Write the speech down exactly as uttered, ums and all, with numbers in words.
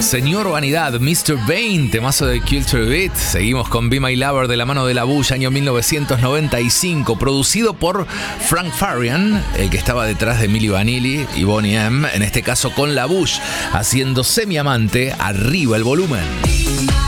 Señor Vanidad, mister Vain, temazo de Culture Beat. Seguimos con Be My Lover de la mano de La Bush, año mil novecientos noventa y cinco, producido por Frank Farian, el que estaba detrás de Milli Vanilli y Boney M, en este caso con La Bush, haciendo Semi Amante. Arriba el volumen.